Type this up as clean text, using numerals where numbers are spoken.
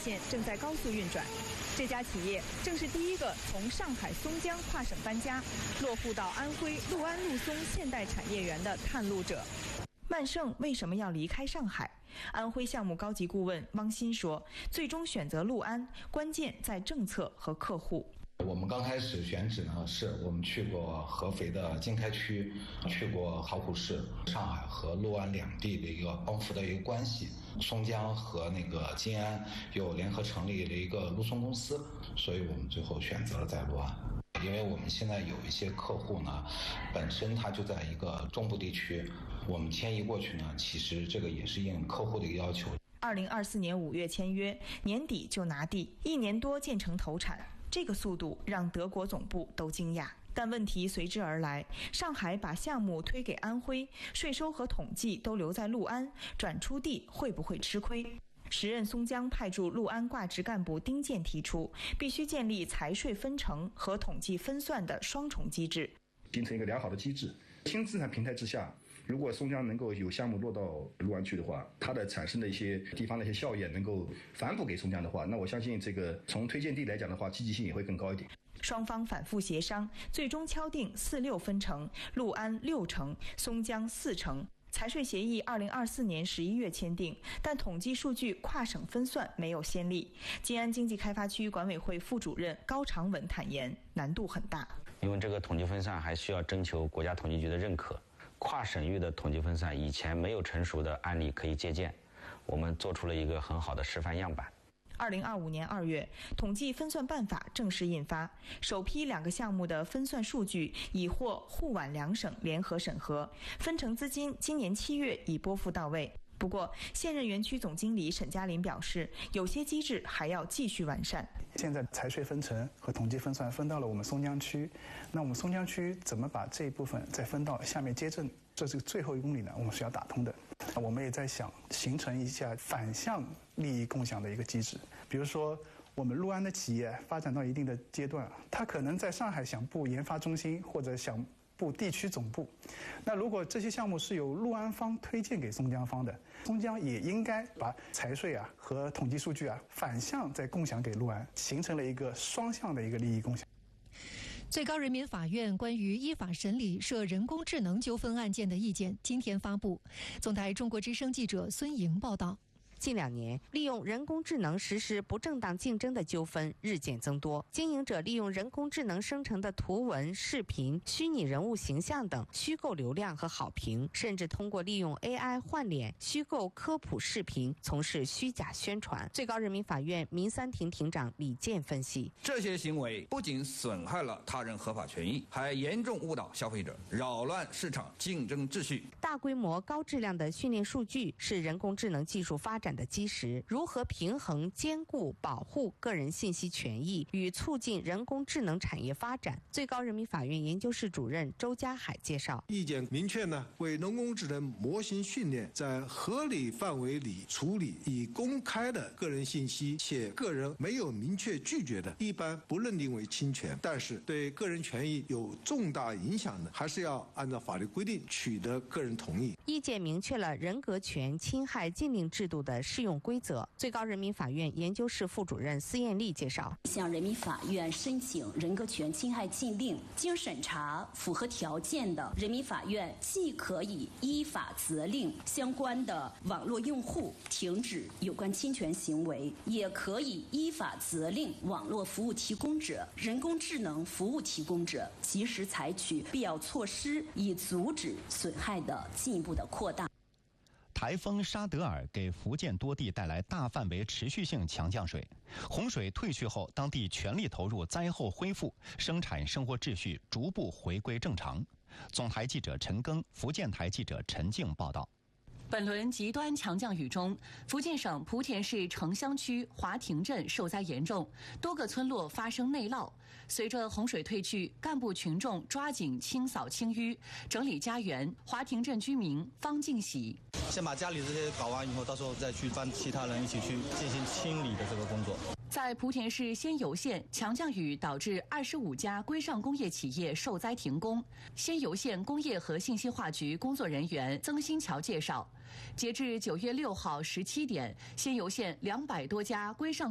线正在高速运转。这家企业正是第一个从上海松江跨省搬家，落户到安徽六安陆松现代产业园的探路者。万盛为什么要离开上海？安徽项目高级顾问汪鑫说，最终选择六安，关键在政策和客户。 我们刚开始选址呢，是我们去过合肥的经开区，去过考古市，上海和六安两地的一个帮扶的一个关系。松江和那个金安又联合成立了一个陆松公司，所以我们最后选择了在六安。因为我们现在有一些客户呢，本身他就在一个中部地区，我们迁移过去呢，其实这个也是应客户的一个要求。 2024年5月签约，年底就拿地，1年多建成投产，这个速度让德国总部都惊讶。但问题随之而来，上海把项目推给安徽，税收和统计都留在六安，转出地会不会吃亏？时任松江派驻六安挂职干部丁健提出，必须建立财税分成和统计分算的双重机制， 形成一个良好的机制。轻资产平台之下，如果松江能够有项目落到六安去的话，它的产生的一些地方的一些效益能够反哺给松江的话，那我相信这个从推荐地来讲的话，积极性也会更高一点。 双方反复协商，最终敲定4-6分成，六安6成，松江4成。财税协议2024年11月签订，但统计数据跨省分算没有先例。金安经济开发区管委会副主任高长文坦言，难度很大。 因为这个统计分算还需要征求国家统计局的认可，跨省域的统计分算以前没有成熟的案例可以借鉴，我们做出了一个很好的示范样板。 2025年2月，统计分算办法正式印发，首批2个项目的分算数据已获沪皖2省联合审核，分成资金今年7月已拨付到位。不过，现任园区总经理沈嘉林表示，有些机制还要继续完善。 现在财税分成和统计分算分到了我们松江区，那我们松江区怎么把这一部分再分到下面街镇？这是最后1公里呢，我们是要打通的。我们也在想形成一下反向利益共享的一个机制，比如说我们六安的企业发展到一定的阶段，他可能在上海想布研发中心或者想布地区总部，那如果这些项目是由六安方推荐给松江方的，松江也应该把财税和统计数据反向再共享给六安，形成了一个双向的一个利益共享。 最高人民法院关于依法审理涉人工智能纠纷案件的意见今天发布。总台中国之声记者孙莹报道。 近2年，利用人工智能实施不正当竞争的纠纷日渐增多。经营者利用人工智能生成的图文、视频、虚拟人物形象等虚构流量和好评，甚至通过利用 AI 换脸、虚构科普视频从事虚假宣传。最高人民法院民三庭庭长李健分析， 这些行为不仅损害了他人合法权益，还严重误导消费者，扰乱市场竞争秩序。 大规模高质量的训练数据是人工智能技术发展的基石，如何平衡兼顾保护个人信息权益与促进人工智能产业发展？最高人民法院研究室主任周家海介绍， 意见明确呢，为人工智能模型训练在合理范围里处理已公开的个人信息，且个人没有明确拒绝的，一般不认定为侵权，但是对个人权益有重大影响的，还是要按照法律规定取得个人同意。 意见明确了人格权侵害禁令制度的适用规则。最高人民法院研究室副主任司艳丽介绍， 向人民法院申请人格权侵害禁令，经审查符合条件的，人民法院既可以依法责令相关的网络用户停止有关侵权行为，也可以依法责令网络服务提供者、人工智能服务提供者及时采取必要措施，以阻止损害的进一步的扩大。 台风沙德尔给福建多地带来大范围持续性强降水，洪水退去后，当地全力投入灾后恢复，生产生活秩序逐步回归正常。总台记者陈庚、福建台记者陈静报道。 本轮极端强降雨中，福建省莆田市城乡区华亭镇受灾严重，多个村落发生内涝。随着洪水退去，干部群众抓紧清扫清淤，整理家园。华亭镇居民方敬喜， 先把家里这些搞完以后，到时候再去帮其他人一起去进行清理的这个工作。 在莆田市仙游县，强降雨导致25家规上工业企业受灾停工。仙游县工业和信息化局工作人员曾新桥介绍，截至9月6号17点，仙游县200多家规上